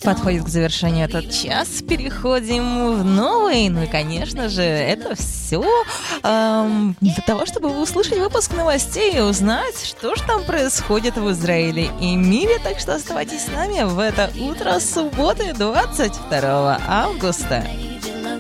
подходит к завершению этот час. Переходим в новый. Ну и, конечно же, это все для того, чтобы услышать выпуск новостей и узнать, что же там происходит в Израиле и мире. Так что оставайтесь с нами в это утро субботы, 22 августа.